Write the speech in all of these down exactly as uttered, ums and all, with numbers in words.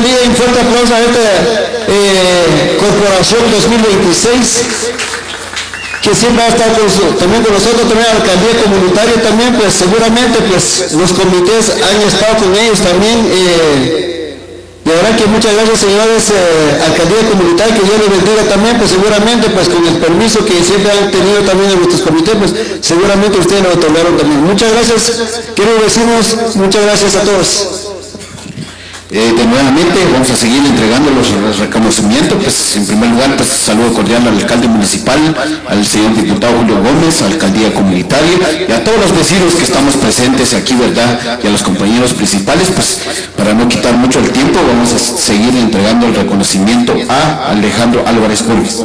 alcaldía y un fuerte aplauso a esta eh, corporación dos mil veintiséis, que siempre ha estado con su, también con nosotros, también la alcaldía comunitaria también, pues seguramente pues los comités han estado con ellos también. Eh, de verdad que muchas gracias, señores, eh, alcaldía comunitaria, que Dios les bendiga también, pues seguramente pues con el permiso que siempre han tenido también en nuestros comités, pues seguramente ustedes lo otorgaron también. Muchas gracias, queridos vecinos, muchas gracias a todos. Eh, de nuevamente vamos a seguir entregando los, los reconocimientos. Pues en primer lugar, pues saludo cordial al alcalde municipal, al señor diputado Julio Gómez, a la alcaldía comunitaria y a todos los vecinos que estamos presentes aquí, ¿verdad? Y a los compañeros principales. Pues para no quitar mucho el tiempo, vamos a seguir entregando el reconocimiento a Alejandro Álvarez Gómez.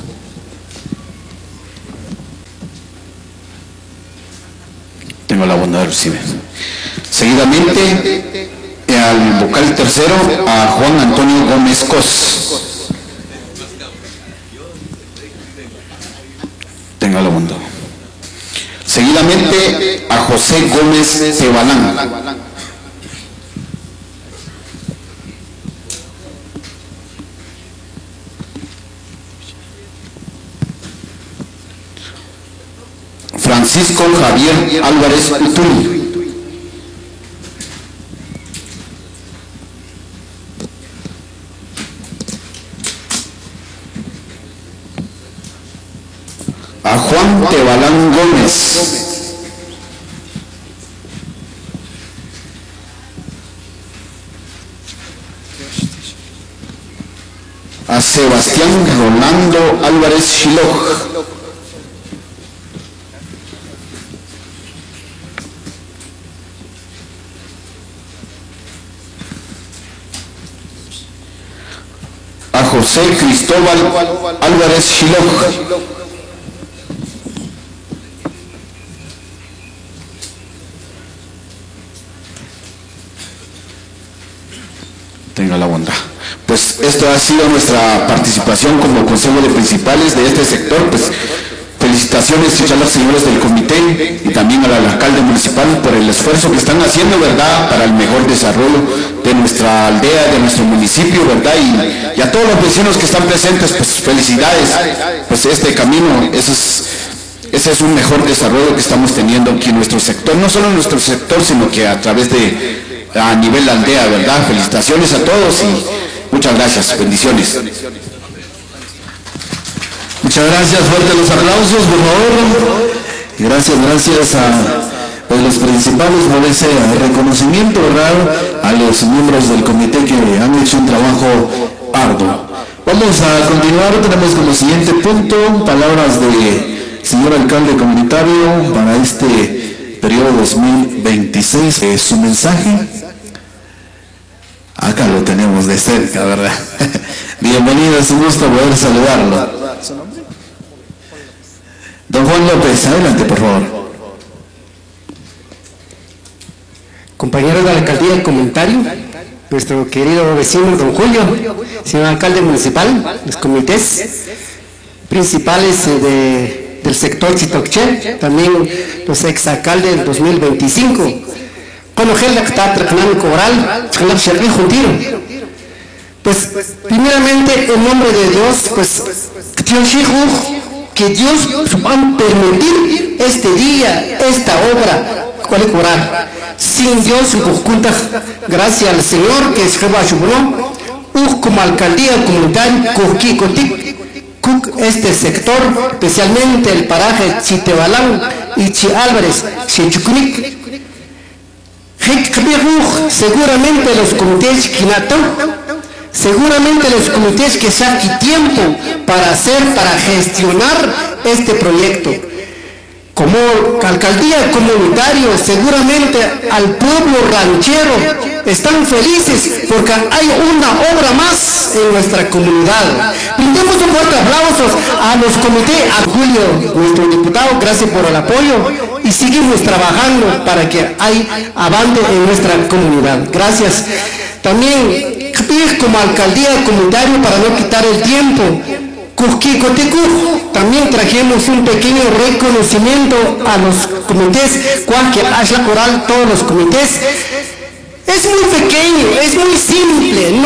Tengo la bondad de recibir. Seguidamente, al vocal tercero, a Juan Antonio Gómez Cos. Tenga la bondad. Seguidamente, a José Gómez Tebalán. Francisco Javier Álvarez Utuli. A Juan Tebalán Gómez. A Sebastián Rolando Álvarez Shiloj. A José Cristóbal Álvarez Shiloj. Tenga la bondad. Pues esto ha sido nuestra participación como Consejo de Principales de este sector. Pues felicitaciones a los señores del comité y también al alcalde municipal por el esfuerzo que están haciendo, ¿verdad?, para el mejor desarrollo de nuestra aldea, de nuestro municipio, ¿verdad? Y, y a todos los vecinos que están presentes, pues felicidades. Pues este camino, ese es, ese es un mejor desarrollo que estamos teniendo aquí en nuestro sector, no solo en nuestro sector, sino que a través de a nivel de aldea, ¿verdad? Felicitaciones a todos y muchas gracias, bendiciones. Muchas gracias, fuertes los aplausos, por favor. Gracias, gracias a pues, los principales por ese reconocimiento, ¿verdad?, a los miembros del comité que han hecho un trabajo arduo. Vamos a continuar, tenemos como siguiente punto palabras de señor alcalde comunitario para este periodo dos mil veintiséis. Eh, su mensaje, acá lo tenemos de cerca, ¿verdad? Bienvenido, es un gusto poder saludarlo. Don Juan López, adelante, por favor. Compañeros de la alcaldía comunitario, nuestro querido vecino don Julio, señor alcalde municipal, los comités principales de, del sector Chitoché, también los exalcaldes del dos mil veinticinco, conocer la que está tratando Cobral, pues primeramente en nombre de Dios, pues que Dios va a permitir este día, esta obra, cuál es orar. Sin Dios, gracias al Señor que es Jehová Shubró, como alcaldía comunitaria, este sector, especialmente el paraje Chitebalán y Chi Álvarez, Chichucnic, seguramente los comités Quinato, seguramente los comités que saquen tiempo para hacer, para gestionar este proyecto. Como alcaldía comunitaria, seguramente al pueblo ranchero están felices porque hay una obra más en nuestra comunidad. Brindemos un fuerte aplauso a los comités, a Julio, nuestro diputado, gracias por el apoyo y seguimos trabajando para que hay avance en nuestra comunidad. Gracias. También como alcaldía comunitaria, para no quitar el tiempo, también trajimos un pequeño reconocimiento a los comités, cualquier Ashla Coral, todos los comités. Es muy pequeño, es muy simple.